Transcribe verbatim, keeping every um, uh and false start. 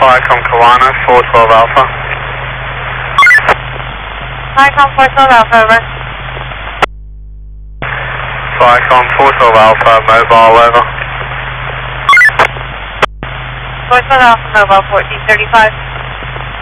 Viacom Kiwana, four twelve Alpha. Viacom four twelve Alpha, over. Viacom four twelve Alpha, mobile, over. four twelve Alpha, mobile, fourteen thirty-five.